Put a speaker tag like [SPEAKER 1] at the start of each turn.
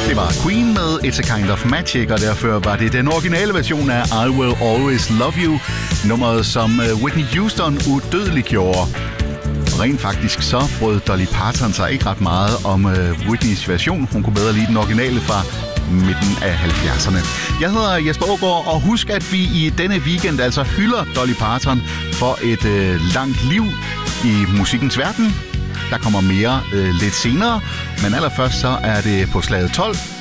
[SPEAKER 1] Det var Queen med It's a Kind of Magic, og derfor var det den originale version af I Will Always Love You, nummeret som Whitney Houston udødeliggjorde. Rent faktisk så brød Dolly Parton sig ikke ret meget om Whitneys version. Hun kunne bedre lide den originale fra midten af 70'erne. Jeg hedder Jesper Aagaard, og husk, at vi i denne weekend altså hylder Dolly Parton for et langt liv i musikkens verden. Der kommer mere lidt senere, men allerførst så er det på slaget 12.